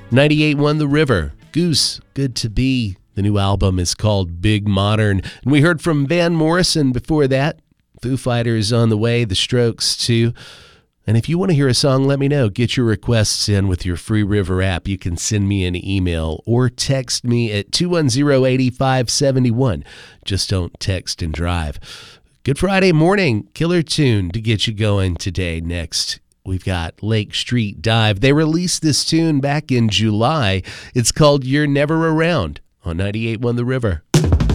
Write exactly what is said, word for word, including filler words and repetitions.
ninety-eight point one The River. Goose, Good to Be. The new album is called Big Modern. And we heard from Van Morrison before that. Foo Fighters on the way, The Strokes too. And if you want to hear a song, let me know. Get your requests in with your free River app. You can send me an email or text me at two one zero, eight five seven one. Just don't text and drive. Good Friday morning. Killer tune to get you going today. Next, we've got Lake Street Dive. They released this tune back in July. It's called You're Never Around on ninety-eight point one The River.